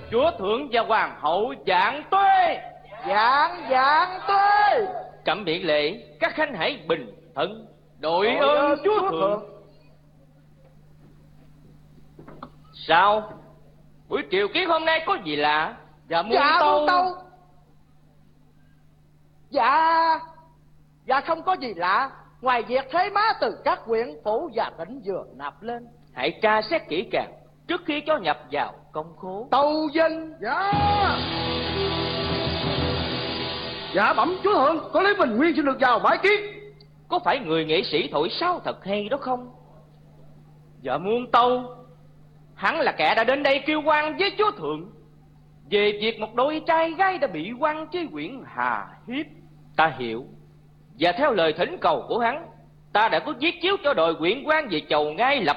chúa thượng và hoàng hậu vạn tuế. Vạn tuế. Trẫm miễn lệ, các khanh hãy bình thân. Đội ơn chúa thượng. Sao? Buổi triều kiến hôm nay có gì lạ? Dạ muôn tâu. Dạ không có gì lạ, ngoài việc thế má từ các huyện phủ và tỉnh vừa nạp lên. Hãy tra xét kỹ càng trước khi cho nhập vào công khố. Tâu danh. Dạ bẩm chúa thượng, có Lý Bình Nguyên xin được vào bái kiến. Có phải người nghệ sĩ thổi sáo thật hay đó không? Dạ muôn tâu, hắn là kẻ đã đến đây kêu oan với chúa thượng về việc một đôi trai gái đã bị quan chế quyển hà hiếp. Ta hiểu, và theo lời thỉnh cầu của hắn, ta đã có viết chiếu cho đội quyển quan về chầu ngay lập